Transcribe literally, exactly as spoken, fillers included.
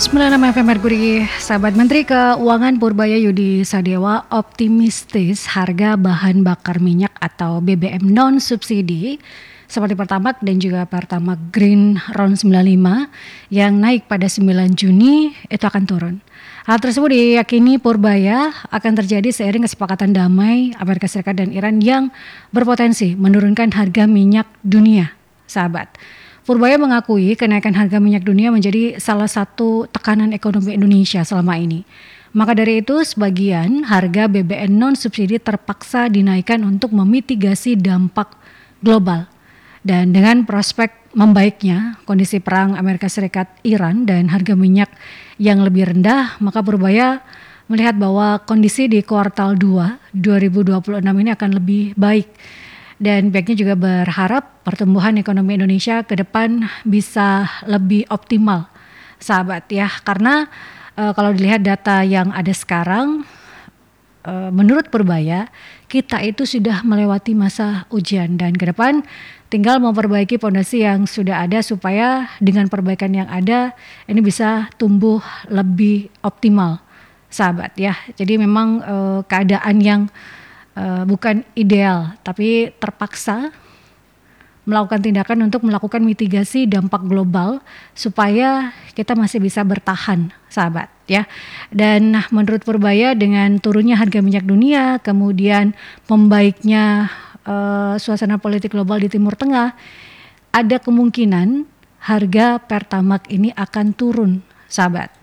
sembilan puluh enam F M Merkuri, sahabat Menteri Keuangan Purbaya Yudi Sadewa optimistis harga bahan bakar minyak atau B B M non subsidi seperti Pertamax dan juga Pertamax Green RON sembilan puluh lima yang naik pada sembilan Juni itu akan turun. Hal tersebut diyakini Purbaya akan terjadi seiring kesepakatan damai Amerika Serikat dan Iran yang berpotensi menurunkan harga minyak dunia, sahabat. Purbaya mengakui kenaikan harga minyak dunia menjadi salah satu tekanan ekonomi Indonesia selama ini. Maka dari itu, sebagian harga B B M non-subsidi terpaksa dinaikkan untuk memitigasi dampak global. Dan dengan prospek membaiknya kondisi perang Amerika Serikat-Iran dan harga minyak yang lebih rendah, maka Purbaya melihat bahwa kondisi di kuartal dua dua ribu dua puluh enam ini akan lebih baik. Dan pihaknya juga berharap pertumbuhan ekonomi Indonesia ke depan bisa lebih optimal, sahabat ya. Karena e, kalau dilihat data yang ada sekarang, e, menurut Purbaya kita itu sudah melewati masa ujian dan ke depan tinggal memperbaiki fondasi yang sudah ada supaya dengan perbaikan yang ada ini bisa tumbuh lebih optimal, sahabat ya. Jadi memang e, keadaan yang Uh, bukan ideal, tapi terpaksa melakukan tindakan untuk melakukan mitigasi dampak global supaya kita masih bisa bertahan, sahabat ya. Dan menurut Purbaya dengan turunnya harga minyak dunia, kemudian membaiknya uh, suasana politik global di Timur Tengah, ada kemungkinan harga Pertamax ini akan turun, sahabat.